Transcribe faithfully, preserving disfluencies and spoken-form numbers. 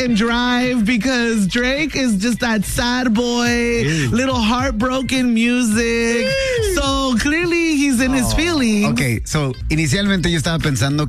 and drive because Drake is just that sad boy, little heartbroken music. So clearly he's in his feelings. Ok, so inicialmente yo estaba pensando